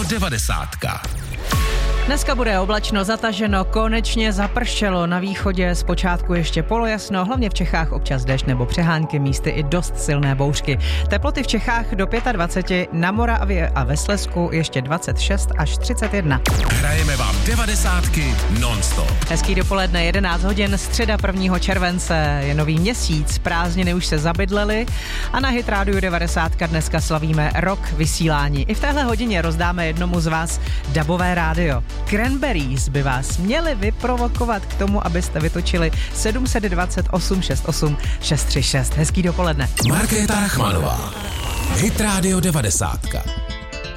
90. Dneska bude oblačno, zataženo, konečně zapršelo. Na východě zpočátku ještě polojasno, hlavně v Čechách občas déšť nebo přehánky, místy i dost silné bouřky. Teploty v Čechách do 25, na Moravě a ve Slezsku ještě 26 až 31. Hrajeme vám 90 non-stop. Hezký dopoledne, 11 hodin, středa 1. července, je nový měsíc, prázdniny už se zabydlely a na Hit Rádiu 90 dneska slavíme rok vysílání. I v téhle hodině rozdáme jednomu z vás dabové rádio. Cranberries by vás měli vyprovokovat k tomu, abyste vytočili 728 68 636. Hezký dopoledne. Markéta Rachmanová. Hit Rádio 90.